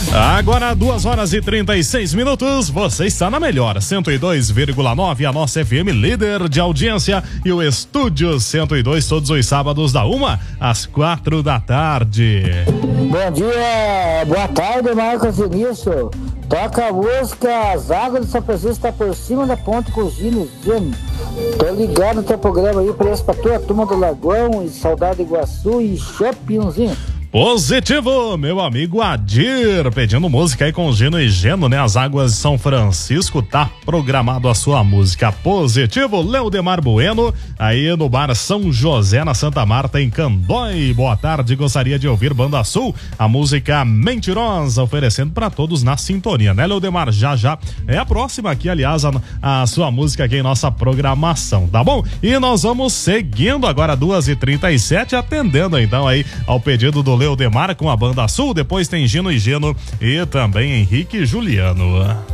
Agora 2h36, você está na melhor 102,9, a nossa FM líder de audiência, e o Estúdio 102 todos os sábados da 1 às 4 da tarde. Bom dia, boa tarde, Marcos Vinícius. Toca a música As Águas de São Francisco está por cima da ponte com os Gino. Tô ligado no teu programa aí, preço pra tua turma do Lagoão e Saudade Iguaçu e Shoppingzinho. Positivo, meu amigo Adir, pedindo música aí com Gino e Geno, né? As Águas de São Francisco, tá programado a sua música. Positivo, Leodemar Bueno, aí no bar São José, na Santa Marta, em Candói. Boa tarde, gostaria de ouvir Banda Sul, a música Mentirosa, oferecendo pra todos na sintonia, né, Leodemar? Já é a próxima aqui, aliás, a sua música aqui em nossa programação, tá bom? E nós vamos seguindo agora 2h37, atendendo então aí ao pedido do Leodemar com a Banda Sul. Depois tem Gino e Geno e também Henrique e Juliano.